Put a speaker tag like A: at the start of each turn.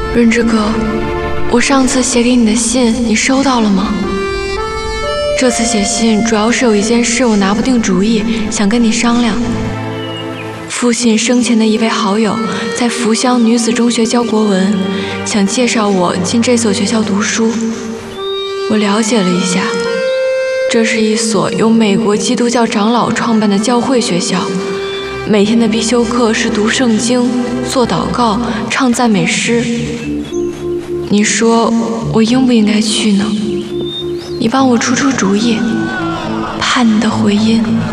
A: 润之哥，我上次写给你的信，你收到了吗？这次写信主要是有一件事我拿不定主意，想跟你商量。父亲生前的一位好友在福乡女子中学教国文，想介绍我进这所学校读书。我了解了一下，这是一所由美国基督教长老创办的教会学校，每天的必修课是读圣经、做祷告、唱赞美诗。你说我应不应该去呢？你帮我出出主意，盼你的回音。